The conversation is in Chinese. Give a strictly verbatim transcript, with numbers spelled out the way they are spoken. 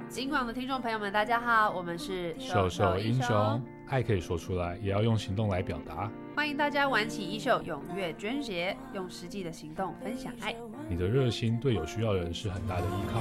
金广的听众朋友们，大家好，我们是手手英雄，爱可以说出来，也要用行动来表达。 欢迎大家挽起衣袖，踊跃捐血，用实际的行动分享爱。 你的热心对有需要的人是很大的依靠。